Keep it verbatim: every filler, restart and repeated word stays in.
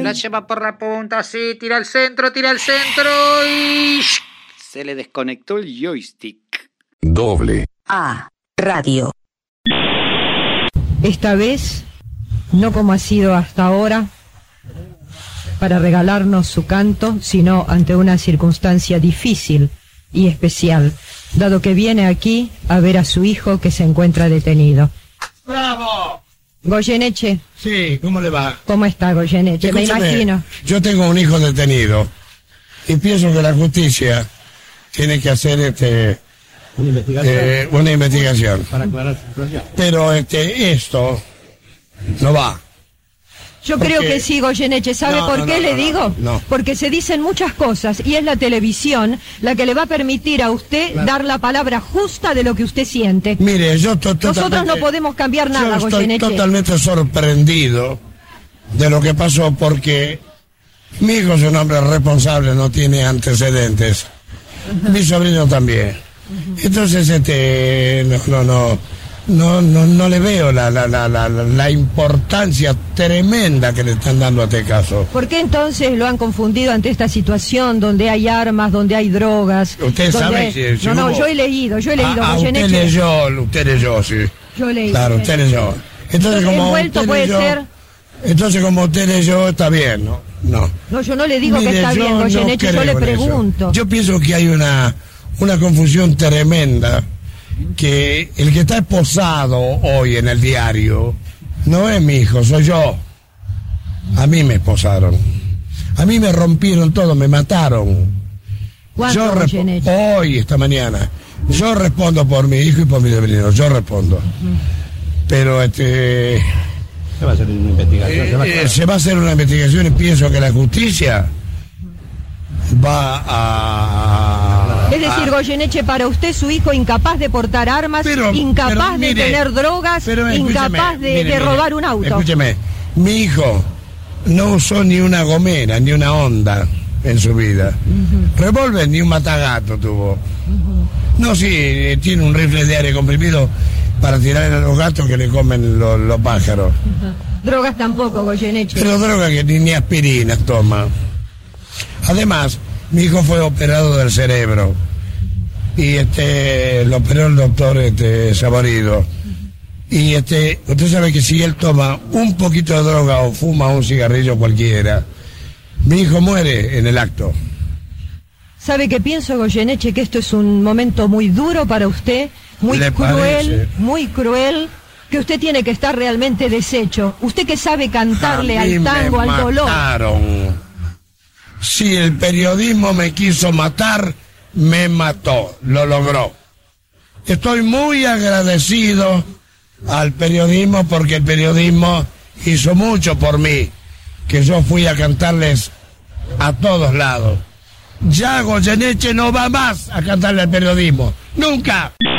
La lleva por la punta, sí, tira al centro, tira al centro y... se le desconectó el joystick. Doble A Radio. Esta vez, no como ha sido hasta ahora, para regalarnos su canto, sino ante una circunstancia difícil y especial, dado que viene aquí a ver a su hijo que se encuentra detenido. ¡Bravo! Goyeneche. Sí, ¿cómo le va? ¿Cómo está, Goyeneche? Me Escúchame, imagino. Yo tengo un hijo detenido y pienso que la justicia tiene que hacer este Una investigación. eh, una investigación. Para aclarar su situación. Pero este esto no va. Yo Porque- creo que sí, Goyeneche. ¿Sabe No, por no, qué no, le no, digo? no. Porque se dicen muchas cosas y es la televisión la que le va a permitir a usted dar la palabra justa de lo que usted siente. Mire, yo to- Nosotros totalmente- no podemos cambiar nada, yo estoy Goyeneche. totalmente sorprendido de lo que pasó porque mi hijo es un hombre responsable, no tiene antecedentes. Mi sobrino también. Entonces, este, no, no, no, no, no, no le veo la, la, la, la, la importancia tremenda que le están dando a este caso. ¿Por qué entonces lo han confundido ante esta situación donde hay armas, donde hay drogas? Usted donde- sabe si- si No, no, hubo- yo he leído, yo he leído, Ah, ah, usted Goyeneche. leyó, usted leyó, sí. Yo he leído. Claro, usted leyó. Entonces, como Envuelto usted puede leyó, ser. entonces como usted leyó, está bien, ¿no? No. No, yo no le digo Mire, que está yo bien, no Goyeneche, yo creo le en eso. pregunto. Yo pienso que hay una, una confusión tremenda, que el que está esposado hoy en el diario no es mi hijo, soy yo. A mí me esposaron. A mí me rompieron todo, me mataron. ¿Cuándo, Yo resp- Goyeneche? hoy, esta mañana. Yo respondo por mi hijo y por mi sobrino, yo respondo. Pero este... Se va a hacer una investigación. se va a Eh, aclarar. se va a hacer una investigación y pienso que la justicia va a... Es decir, a- Goyeneche, para usted su hijo incapaz de portar armas, Pero- incapaz pero de mire, tener drogas, pero escúcheme, incapaz de, mire, de mire, robar un auto. Escúcheme, mi hijo no usó ni una gomera, ni una Honda en su vida. Revólver ni un matagato tuvo. No, sí, eh, tiene un rifle de aire comprimido para tirar a los gatos que le comen los, los pájaros. Drogas tampoco, Goyeneche. Pero droga que ni, ni aspirinas toma. Además, mi hijo fue operado del cerebro. Y este lo operó el doctor este, Saborido. Y este, usted sabe que si él toma un poquito de droga o fuma un cigarrillo cualquiera, mi hijo muere en el acto. ¿Sabe qué pienso, Goyeneche? Que esto es un momento muy duro para usted, muy ¿Le cruel, parece? muy cruel, que usted tiene que estar realmente deshecho. Usted que sabe cantarle A mí al tango, me al dolor. mataron. Si el periodismo me quiso matar, me mató, lo logró. Estoy muy agradecido al periodismo porque el periodismo hizo mucho por mí, que yo fui a cantarles a todos lados. Ya Goyeneche no va más a cantarle al periodismo, nunca.